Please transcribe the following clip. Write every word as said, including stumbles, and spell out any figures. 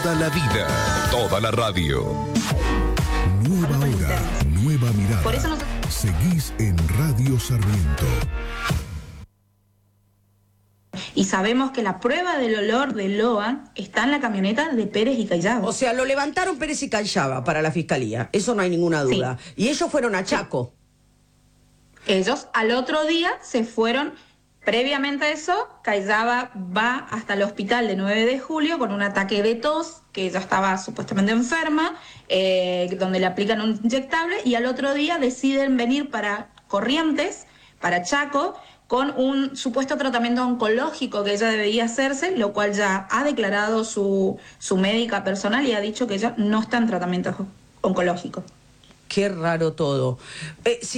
Toda la vida, toda la radio. Nueva hora, nueva mirada. Por eso nosotros... Seguís en Radio Sarmiento. Y sabemos que la prueba del olor de Loan está en la camioneta de Pérez y Callaba. O sea, lo levantaron Pérez y Callaba para la fiscalía, eso no hay ninguna duda. Sí. Y ellos fueron a Chaco. Ellos al otro día se fueron, previamente a eso, Callaba va hasta el hospital de nueve de julio con un ataque de tos, que ella estaba supuestamente enferma, eh, donde le aplican un inyectable, y al otro día deciden venir para Corrientes, para Chaco, con un supuesto tratamiento oncológico que ella debía hacerse, lo cual ya ha declarado su, su médica personal y ha dicho que ella no está en tratamiento oncológico. Qué raro todo. Eh, si